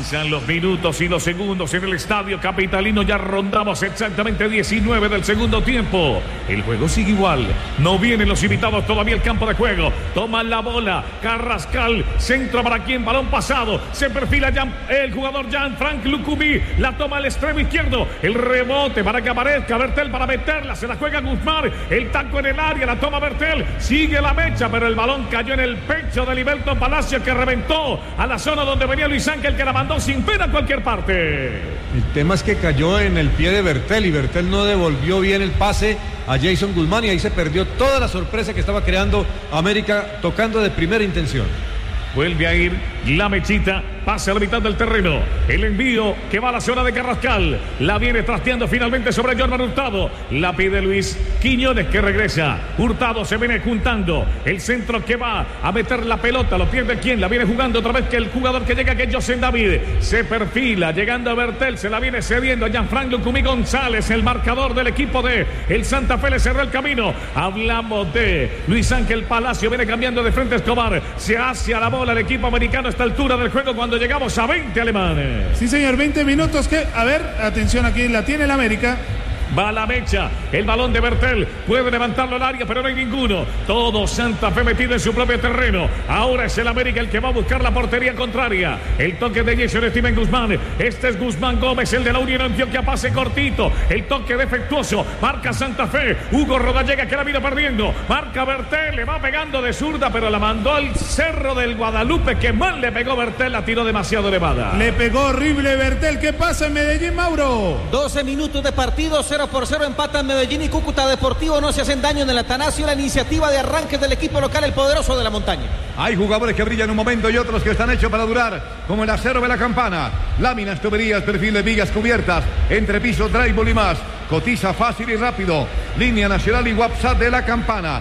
Avanzan los minutos y los segundos en el estadio capitalino. Ya rondamos exactamente 19 del segundo tiempo. El juego sigue igual. No vienen los invitados todavía al campo de juego. Toman la bola. Carrascal. Centro para quien. Balón pasado. Se perfila el jugador Jean-Franck Lucumí. La toma al extremo izquierdo. El rebote para que aparezca Bertel para meterla. Se la juega Guzmán. El taco en el área. La toma Bertel. Sigue la mecha, pero el balón cayó en el pecho de Liberto Palacio, que reventó a la zona donde venía Luis Ángel, que la mandó sin pena a cualquier parte. El tema es que cayó en el pie de Bertel y Bertel no devolvió bien el pase a Jason Guzmán y ahí se perdió toda la sorpresa que estaba creando América tocando de primera intención. Vuelve a ir la mechita, pasa a la mitad del terreno. El envío que va a la zona de Carrascal. La viene trasteando finalmente sobre Jorman Hurtado. La pide Luis Quiñones, que regresa. Hurtado se viene juntando. El centro que va a meter la pelota. Lo pierde quién. La viene jugando otra vez que el jugador que llega, que es José David. Se perfila, llegando a Bertel. Se la viene cediendo a Jean-Franck Lucumí González. El marcador del equipo de el Santa Fe le cerró el camino. Hablamos de Luis Ángel Palacio. Viene cambiando de frente Escobar. Se hace a la bola el equipo americano a esta altura del juego cuando llegamos a 20 alemanes. Sí, señor, 20 minutos que, a ver, atención, aquí la tiene el América. Va la mecha, el balón de Bertel, puede levantarlo al área, pero no hay ninguno. Todo Santa Fe metido en su propio terreno. Ahora es el América el que va a buscar la portería contraria. El toque de Jason Steven Guzmán. Este es Guzmán Gómez, el de la Unión Antioquia, pase cortito. El toque defectuoso, marca Santa Fe. Hugo Rodallega, que la vino perdiendo. Marca Bertel, le va pegando de zurda, pero la mandó al Cerro del Guadalupe. Que mal le pegó Bertel, la tiró demasiado elevada. Le pegó horrible Bertel. ¿Qué pasa en Medellín, Mauro? 12 minutos de partido, 0-0 empatan Medellín y Cúcuta Deportivo. No se hacen daño en el Atanasio. La iniciativa de arranque del equipo local, el poderoso de la montaña. Hay jugadores que brillan un momento y otros que están hechos para durar, como el acero de la Campana. Láminas, tuberías, perfil de vigas cubiertas, entrepiso, drywall y más. Cotiza fácil y rápido. Línea nacional y WhatsApp de la Campana.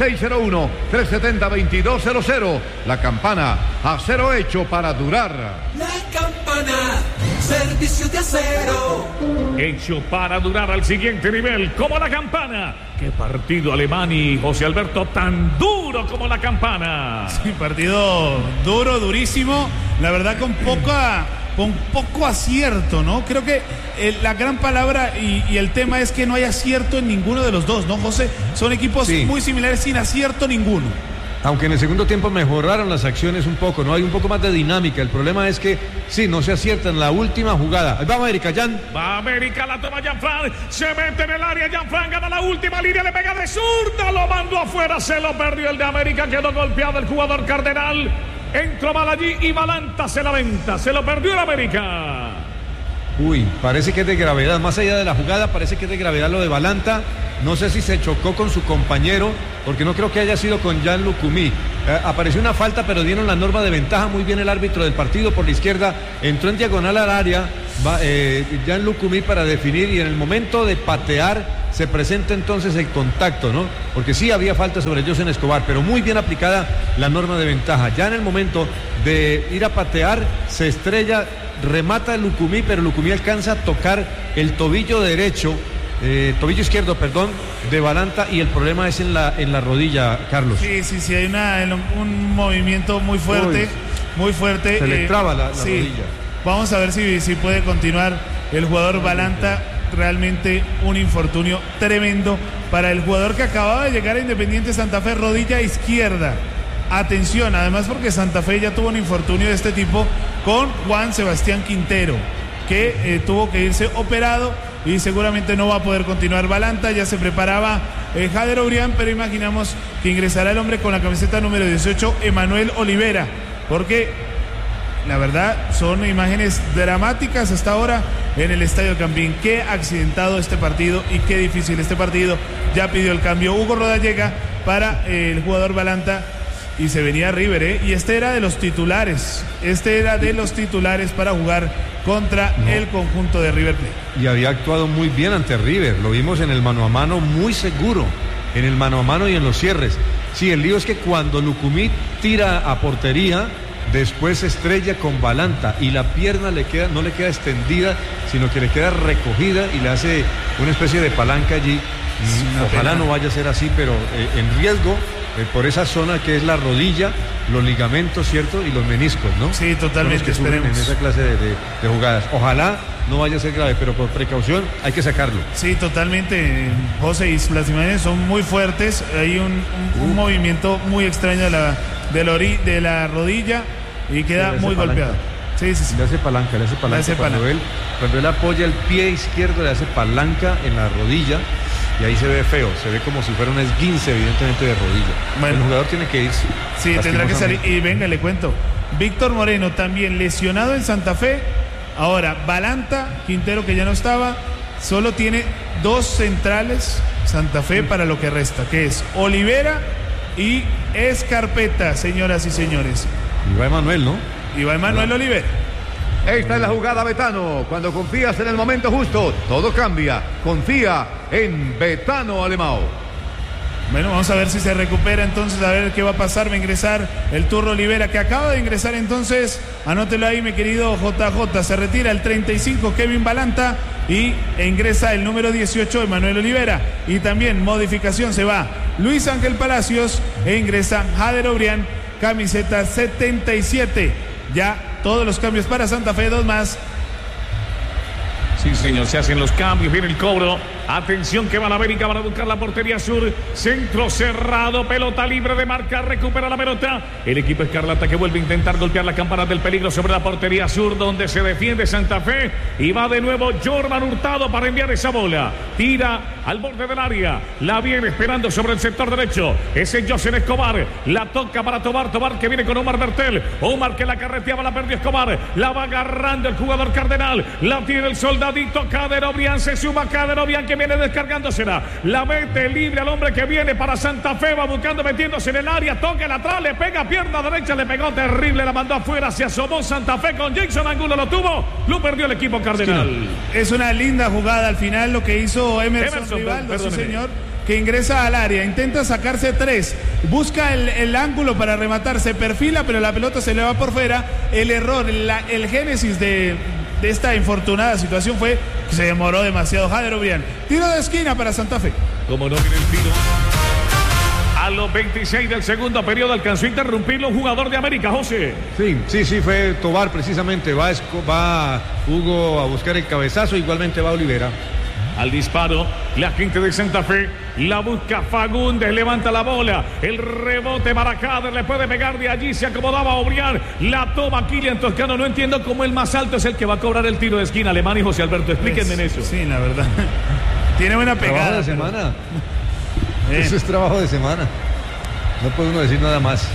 601-370-2200. La Campana, acero hecho para durar. La Campana, servicio de acero. Hecho para durar al siguiente nivel, como la Campana. Qué partido, Alemani, José Alberto, tan duro como la Campana. Sí, partido duro, durísimo. La verdad con poco acierto, ¿no? Creo que la gran palabra y el tema es que no hay acierto en ninguno de los dos, ¿no, José? Son equipos muy similares sin acierto ninguno. Aunque en el segundo tiempo mejoraron las acciones un poco, ¿no? Hay un poco más de dinámica. El problema es que, sí, no se acierta en la última jugada. Ahí va América, Jan. Va América, la toma Jean-Franck. Se mete en el área, Jean-Franck gana la última línea, le pega de zurda, lo mandó afuera, se lo perdió el de América, quedó golpeado el jugador Cardenal. Entró mal allí y Balanta se la venta, se lo perdió el América. Uy, parece que es de gravedad, más allá de la jugada, parece que es de gravedad lo de Balanta. No sé si se chocó con su compañero, porque no creo que haya sido con Jan Lucumí. Apareció una falta, pero dieron la norma de ventaja muy bien el árbitro del partido por la izquierda. Entró en diagonal al área Jan Lucumí para definir, y en el momento de patear se presenta entonces el contacto, ¿no? Porque sí había falta sobre José Escobar, pero muy bien aplicada la norma de ventaja. Ya en el momento de ir a patear se estrella, remata Lucumí, pero Lucumí alcanza a tocar el tobillo tobillo izquierdo, perdón, de Balanta, y el problema es en la rodilla, Carlos. Sí, hay un movimiento muy fuerte, muy fuerte. Se le traba la rodilla. Vamos a ver si puede continuar el jugador Balanta. Realmente un infortunio tremendo para el jugador que acababa de llegar a Independiente Santa Fe, rodilla izquierda. Atención, además porque Santa Fe ya tuvo un infortunio de este tipo con Juan Sebastián Quintero, que tuvo que irse operado y seguramente no va a poder continuar Balanta. Ya se preparaba Jader Obrián, pero imaginamos que ingresará el hombre con la camiseta número 18, Emanuel Olivera, porque la verdad son imágenes dramáticas hasta ahora en el Estadio Campín. Qué accidentado este partido y qué difícil este partido. Ya pidió el cambio Hugo Rodallega para el jugador Balanta y se venía River, y este era de los titulares. Para jugar contra el conjunto de River Plate. Y había actuado muy bien ante River. Lo vimos en el mano a mano, muy seguro en el mano a mano y en los cierres. Sí, el lío es que cuando Lucumí tira a portería, después se estrella con Balanta y la pierna no le queda extendida, sino que le queda recogida y le hace una especie de palanca allí. Ojalá no vaya a ser así, pero en riesgo por esa zona que es la rodilla, los ligamentos, ¿cierto? Y los meniscos, ¿no? Sí, totalmente, esperemos. En esa clase de jugadas. Ojalá no vaya a ser grave, pero por precaución hay que sacarlo. Sí, totalmente, José, y las imágenes son muy fuertes. Hay un movimiento muy extraño de la rodilla y queda muy golpeado. Sí. Le hace palanca. Cuando él apoya el pie izquierdo, le hace palanca en la rodilla. Y ahí se ve feo, se ve como si fuera un esguince, evidentemente, de rodilla. Bueno, el jugador tiene que irse. Sí, tendrá que salir. Y venga, le cuento. Víctor Moreno también lesionado en Santa Fe. Ahora, Balanta, Quintero, que ya no estaba, solo tiene 2 centrales Santa Fe para lo que resta, que es Olivera y Escarpeta, señoras y señores. Y va Emanuel, ¿no? Y va Emanuel Olivera. Esta es la jugada, Betano. Cuando confías en el momento justo, todo cambia. Confía en Betano Alemão. Bueno, vamos a ver si se recupera entonces, a ver qué va a pasar. Va a ingresar el Turro Olivera, que acaba de ingresar entonces. Anótelo ahí, mi querido JJ. Se retira el 35, Kevin Balanta, y ingresa el número 18, Emanuel Olivera. Y también modificación, se va Luis Ángel Palacios e ingresa Jader Obrián, camiseta 77. Ya todos los cambios para Santa Fe, 2 más. Sí, señor, se hacen los cambios, viene el cobro. Atención que va la América para buscar la portería sur. Centro cerrado, pelota libre de marca, recupera la pelota. El equipo escarlata que vuelve a intentar golpear las campanas del peligro sobre la portería sur, donde se defiende Santa Fe. Y va de nuevo Jordan Hurtado para enviar esa bola. Tira al borde del área. La viene esperando sobre el sector derecho. Ese José Escobar. La toca para Tobar que viene con Omar Bertel. Omar que la carreteaba, la perdió Escobar. La va agarrando el jugador Cardenal. La tiene el soldadito Jader Obrián. Se suma Jader Obrián, que viene descargándosela, la mete libre al hombre que viene para Santa Fe, va buscando, metiéndose en el área, toca el atrás, le pega pierna derecha, le pegó terrible, la mandó afuera, se asomó Santa Fe con Jason Angulo, lo tuvo, lo perdió el equipo Cardenal. Es una linda jugada al final lo que hizo Emerson Rivaldo, sí señor, que ingresa al área, intenta sacarse 3, busca el ángulo para rematar, se perfila, pero la pelota se le va por fuera. El error, el génesis de esta infortunada situación fue que se demoró demasiado Jader Obrián. Tiro de esquina para Santa Fe. Como no viene el tiro. A los 26 del segundo periodo alcanzó a interrumpirlo un jugador de América, José. Sí, fue Tobar precisamente. Va Hugo a buscar el cabezazo, igualmente va Olivera. Al disparo, la gente de Santa Fe la busca Fagundes, levanta la bola, el rebote para Jader, le puede pegar de allí, se acomodaba Obrián, la toma Kylian Toscano. No entiendo cómo el más alto es el que va a cobrar el tiro de esquina. Alemán y José Alberto, explíquenme en eso. Sí, la verdad. Tiene buena pegada. Trabajo de semana. Eso es trabajo de semana. No puede uno decir nada más.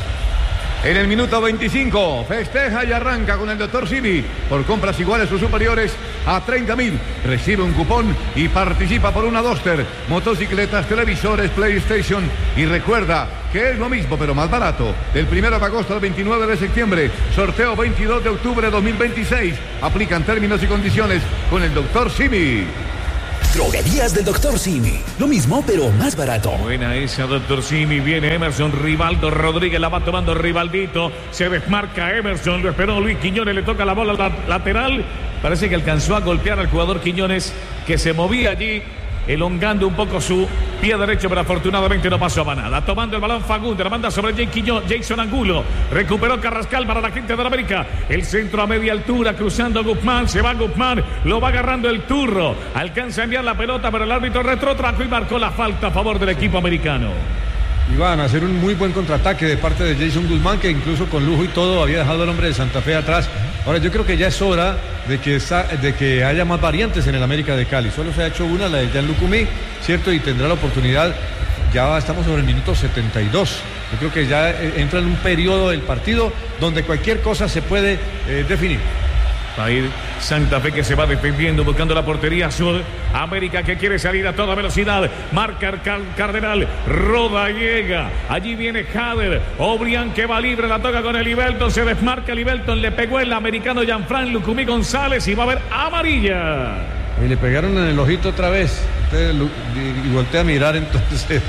En el minuto 25, festeja y arranca con el Dr. Simi. Por compras iguales o superiores a 30.000, recibe un cupón y participa por una Duster, motocicletas, televisores, PlayStation. Y recuerda que es lo mismo, pero más barato. Del 1 de agosto al 29 de septiembre, sorteo 22 de octubre de 2026. Aplican términos y condiciones con el Dr. Simi. Droguerías del Dr. Simi. Lo mismo, pero más barato. Buena esa, Dr. Simi. Viene Emerson, Rivaldo Rodríguez, la va tomando Rivaldito. Se desmarca Emerson, lo esperó Luis Quiñones, le toca la bola lateral. Parece que alcanzó a golpear al jugador Quiñones, que se movía allí, elongando un poco su pie derecho, pero afortunadamente no pasó a nada. Tomando el balón Fagundes, la manda sobre Jason Angulo. Recuperó Carrascal para la gente de la América. El centro a media altura, cruzando Guzmán. Se va Guzmán, lo va agarrando el Turro. Alcanza a enviar la pelota, pero el árbitro retrotrajo y marcó la falta a favor del equipo americano. Iban a hacer un muy buen contraataque de parte de Jason Guzmán, que incluso con lujo y todo había dejado al hombre de Santa Fe atrás. Ahora yo creo que ya es hora de que haya más variantes en el América de Cali. Solo se ha hecho una, la de Jean Lucumí, ¿cierto? Y tendrá la oportunidad. Ya estamos sobre el minuto 72. Yo creo que ya entra en un periodo del partido donde cualquier cosa se puede definir. Va a ir Santa Fe, que se va defendiendo, buscando la portería sur. América que quiere salir a toda velocidad. Marca Cardenal. Roda, llega. Allí viene Jader. Obrián que va libre, la toca con el Ibelton. Se desmarca el Ibelton. Le pegó el americano Jean-Franc Lucumí González y va a haber amarilla. Y le pegaron en el ojito otra vez. Y voltea a mirar entonces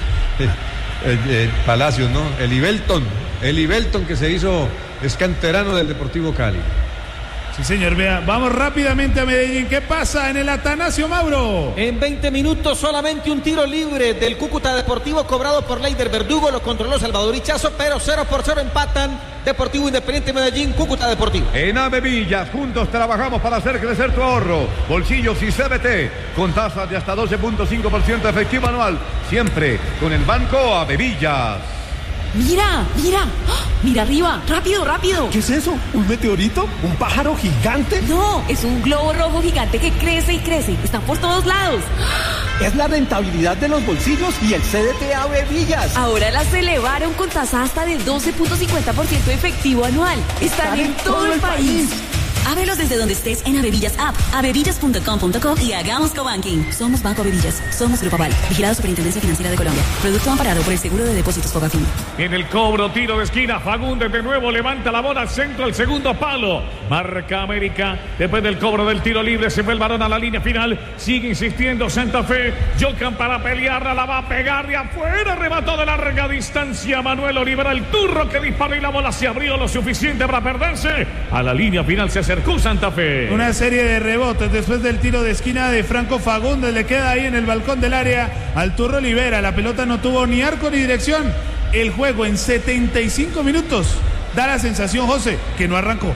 Palacios, ¿no? El Ibelton que se hizo, es canterano del Deportivo Cali. Sí, señor, vea, vamos rápidamente a Medellín. ¿Qué pasa en el Atanasio, Mauro? En 20 minutos solamente un tiro libre del Cúcuta Deportivo cobrado por Leider Verdugo, lo controló Salvador Ichazo, pero 0-0 empatan Deportivo Independiente Medellín, Cúcuta Deportivo. En Avevillas, juntos trabajamos para hacer crecer tu ahorro. Bolsillos y CBT, con tasas de hasta 12.5% efectivo anual. Siempre con el Banco Avevillas. Mira, mira, ¡ah! Mira arriba, rápido, rápido. ¿Qué es eso? ¿Un meteorito? ¿Un pájaro gigante? No, es un globo rojo gigante que crece y crece. Están por todos lados. Es la rentabilidad de los bolsillos y el CDT Avevillas. Ahora las elevaron con tasa hasta del 12.50% efectivo anual. Están en todo el país. Ábrelos desde donde estés en Avevillas App, avevillas.com.co y hagamos cobanking. Somos Banco Avevillas, somos Grupo Aval, vigilado Superintendencia Financiera de Colombia. Producto amparado por el Seguro de Depósitos Fogafín. En el cobro, tiro de esquina, Fagundes de nuevo levanta la bola al centro, el segundo palo. Marca América, después del cobro del tiro libre, se fue el varón a la línea final. Sigue insistiendo Santa Fe, Jocan para pelearla, la va a pegar de afuera, remató de larga distancia Manuel Olivera, el turro que disparó y la bola se abrió lo suficiente para perderse. A la línea final se acercó Santa Fe. Una serie de rebotes después del tiro de esquina de Franco Fagundes, le queda ahí en el balcón del área al turro Olivera. La pelota no tuvo ni arco ni dirección. El juego en 75 minutos da la sensación, José, que no arrancó.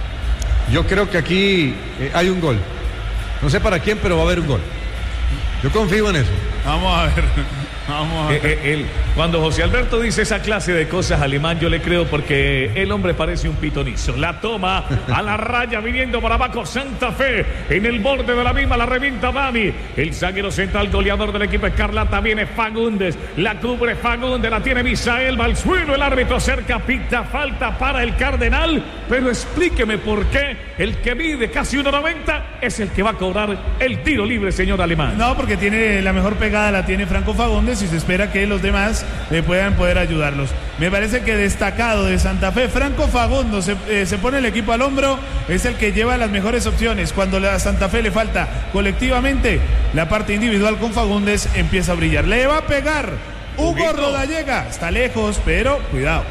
Yo creo que aquí hay un gol. No sé para quién, pero va a haber un gol. Yo confío en eso. Vamos a ver. Vamos a ver. Cuando José Alberto dice esa clase de cosas alemán, yo le creo porque el hombre parece un pitonizo. La toma a la raya, viniendo por abajo Santa Fe. En el borde de la misma la revienta Dani. El zaguero central goleador del equipo Escarlata viene Fagundes. La cubre Fagundes, la tiene Misael. Va al suelo, el árbitro cerca, pita falta para el Cardenal. Pero explíqueme por qué el que mide casi 1.90 es el que va a cobrar el tiro libre, señor alemán. No, porque tiene la mejor pegada, la tiene Franco Fagundes y se espera que los demás puedan poder ayudarlos. Me parece que destacado de Santa Fe, Franco Fagundes se pone el equipo al hombro, es el que lleva las mejores opciones. Cuando a Santa Fe le falta colectivamente, la parte individual con Fagundes empieza a brillar. Le va a pegar Hugo Rodallega, está lejos, pero cuidado.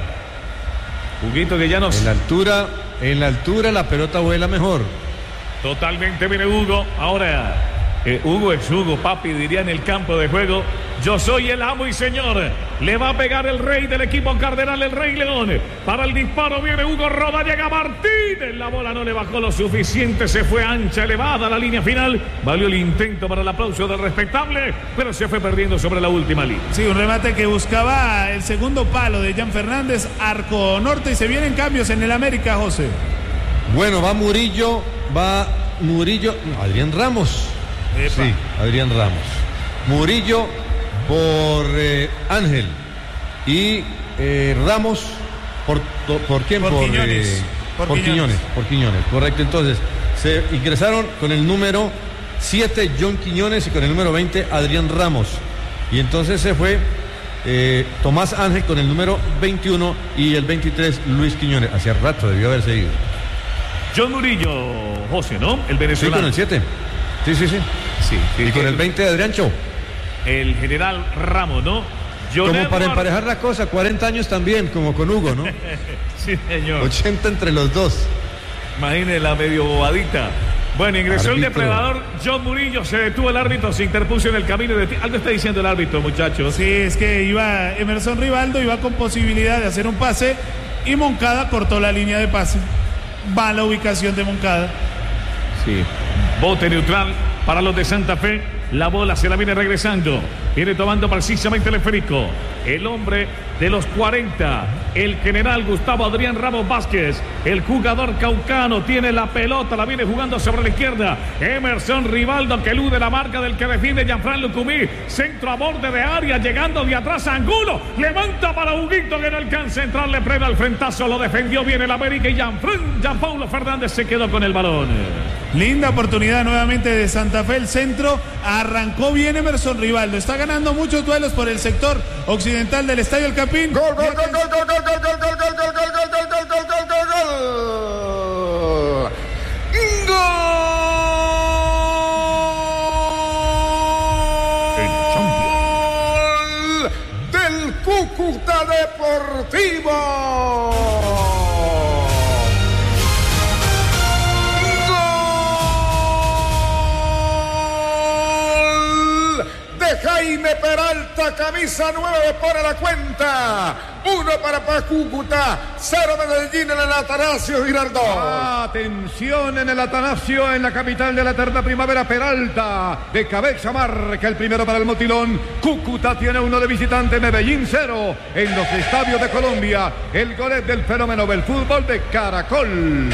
Huguito que ya nos... En la altura la pelota vuela mejor. Totalmente viene Hugo. Ahora, Hugo es Hugo, papi, diría en el campo de juego. Yo soy el amo y señor. Le va a pegar el rey del equipo Cardenal, el Rey León. Para el disparo viene Hugo Rodallega Martínez. La bola no le bajó lo suficiente. Se fue ancha, elevada a la línea final. Valió el intento para el aplauso del respetable, pero se fue perdiendo sobre la última línea. Sí, un remate que buscaba el segundo palo de Jan Fernández, arco norte, y se vienen cambios en el América, José. Bueno, va Murillo, Adrián Ramos. Epa. Sí, Adrián Ramos. Murillo por Ángel y Ramos por quién? Por Quiñones. Por Quiñones, correcto. Entonces se ingresaron con el número 7 John Quiñones y con el número 20 Adrián Ramos, y entonces se fue Tomás Ángel con el número 21 y el 23 Luis Quiñones. Hacía rato debió haberse ido John Murillo, José, ¿no? El venezolano. Sí, con el 7. Sí. Y con el 20 de Adriancho. El general Ramos, ¿no? Como para emparejar la cosa, 40 años también, como con Hugo, ¿no? Sí, señor. 80 entre los dos. Imagínese la medio bobadita. Bueno, ingresó el depredador John Murillo, se detuvo el árbitro, se interpuso en el camino de... Algo está diciendo el árbitro, muchachos. Sí, es que iba Emerson Rivaldo, iba con posibilidad de hacer un pase y Moncada cortó la línea de pase. Va la ubicación de Moncada. Sí. Bote neutral para los de Santa Fe. La bola se la viene regresando. Viene tomando precisamente el esférico. El hombre de los 40. El general Gustavo Adrián Ramos Vázquez. El jugador caucano tiene la pelota. La viene jugando sobre la izquierda. Emerson Rivaldo que elude la marca del que defiende Gianfran Lucumí. Centro a borde de área. Llegando de atrás Angulo. Levanta para Huguito que no alcanza a entrar. Le prenda el frentazo. Lo defendió bien el América. Y Jean Paulo Fernández se quedó con el balón. Linda oportunidad nuevamente de Santa Fe. El centro arrancó bien Emerson Rivaldo. Está ganando muchos duelos por el sector occidental del Estadio El Campín. Gol. Del Cúcuta Deportivo. la camisa 9 pone la cuenta. 1 para Cúcuta, 0 Medellín en el Atanasio Girardot. Atención en el Atanasio, en la capital de la eterna primavera, Peralta. De cabeza marca el primero para el Motilón. Cúcuta tiene 1 de visitante, Medellín 0. En los estadios de Colombia, el golet del fenómeno del fútbol de Caracol.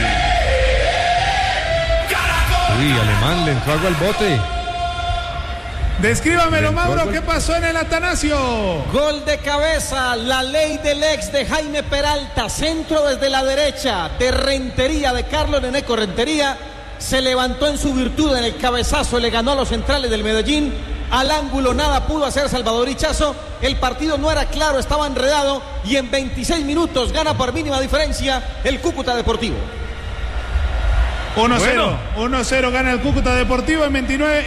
Uy, Alemán le entró agua al bote. Descríbamelo, Mauro, ¿qué pasó en el Atanasio? Gol de cabeza, la ley del ex de Jaime Peralta, centro desde la derecha de Rentería, de Carlos Neneco Rentería, se levantó en su virtud en el cabezazo, le ganó a los centrales del Medellín, al ángulo nada pudo hacer Salvador Ichazo, el partido no era claro, estaba enredado y en 26 minutos gana por mínima diferencia el Cúcuta Deportivo. 1-0 gana el Cúcuta Deportivo en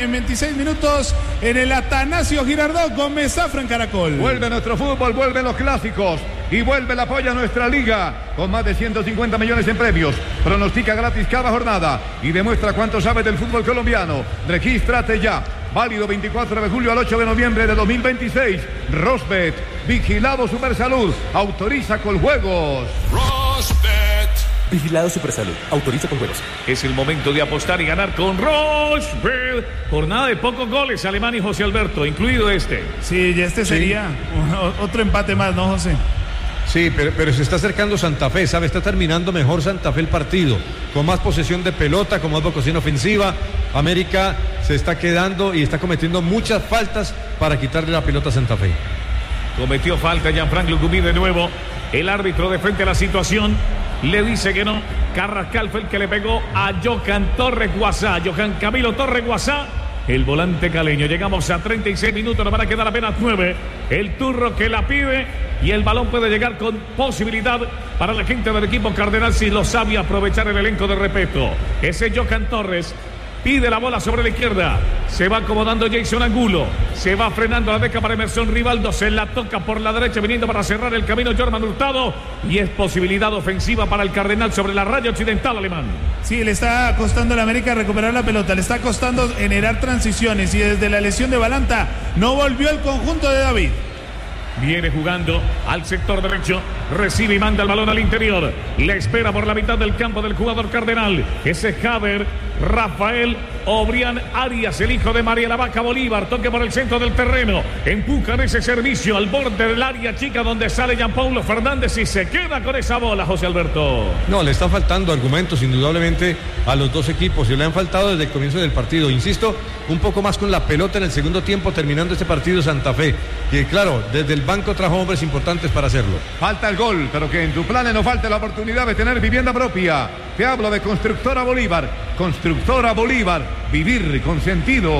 26 minutos en el Atanasio Girardot. Gómez Zafra en Caracol. Vuelve nuestro fútbol, vuelven los clásicos y vuelve el apoyo a nuestra liga con más de 150 millones en premios. Pronostica gratis cada jornada y demuestra cuánto sabes del fútbol colombiano. Regístrate ya. Válido 24 de julio al 8 de noviembre de 2026. Rosbet, vigilado Supersalud, autoriza con juegos. Rosbet. Vigilado Supersalud. Autoriza con juegos. Es el momento de apostar y ganar con Rosbet. Jornada de pocos goles, Alemán y José Alberto, incluido este. Sí, y este sería otro empate más, ¿no, José? Sí, pero se está acercando Santa Fe, ¿sabe? Está terminando mejor Santa Fe el partido, con más posesión de pelota, con más vocación ofensiva. América se está quedando y está cometiendo muchas faltas para quitarle la pelota a Santa Fe. Cometió falta Gianfranco Lucumí de nuevo. El árbitro de frente a la situación le dice que no. Carrascal fue el que le pegó a Johan Torres Guasá. Johan Camilo Torres Guasá, el volante caleño. Llegamos a 36 minutos, nos van a quedar apenas 9. El turro que la pide y el balón puede llegar con posibilidad para la gente del equipo cardenal si lo sabe aprovechar el elenco de respeto. Ese Johan Torres pide la bola sobre la izquierda, se va acomodando Jason Angulo, se va frenando la beca para Emerson Rivaldo, se la toca por la derecha viniendo para cerrar el camino Jorman Hurtado y es posibilidad ofensiva para el Cardenal sobre la raya occidental, Alemán. Sí, le está costando a la América recuperar la pelota, le está costando generar transiciones y desde la lesión de Balanta no volvió el conjunto de David. Viene jugando al sector derecho, recibe y manda el balón al interior. Le espera por la mitad del campo del jugador cardenal. Ese Javier Rafael Obrián Arias, el hijo de María la Vaca Bolívar. Toque por el centro del terreno. Empujan ese servicio al borde del área chica donde sale Gianpaulo Fernández y se queda con esa bola, José Alberto. No, le están faltando argumentos indudablemente a los dos equipos y le han faltado desde el comienzo del partido. Insisto, un poco más con la pelota en el segundo tiempo terminando este partido Santa Fe. Que claro, desde el banco trajo hombres importantes para hacerlo. Falta el gol, pero que en tu planes no falte la oportunidad de tener vivienda propia. Te hablo de Constructora Bolívar. Constructora Bolívar, vivir con sentido.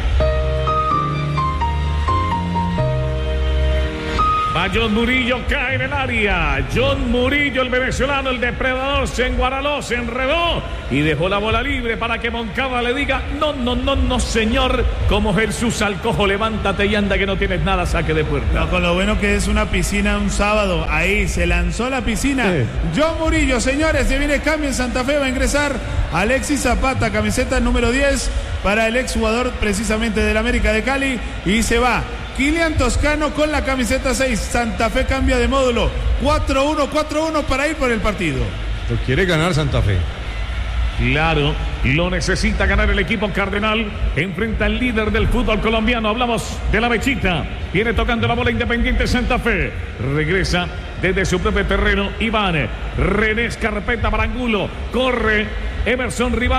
Va John Murillo, cae en el área. John Murillo, el venezolano, el depredador, se enguaraló, se enredó y dejó la bola libre para que Moncada le diga: no, señor. Como Jesús Alcojo, levántate y anda que no tienes nada, saque de puerta. No, con lo bueno que es una piscina un sábado. Ahí se lanzó la piscina. Sí. John Murillo, señores, se viene cambio en Santa Fe. Va a ingresar Alexis Zapata, camiseta número 10 para el exjugador precisamente del América de Cali. Y se va Kilian Toscano con la camiseta 6. Santa Fe cambia de módulo. 4-1 para ir por el partido. Lo quiere ganar Santa Fe. Claro, lo necesita ganar el equipo cardenal. Enfrenta al líder del fútbol colombiano. Hablamos de la Mechita. Viene tocando la bola Independiente Santa Fe. Regresa desde su propio terreno Iván. René Escarpeta para Angulo. Corre Emerson Rival.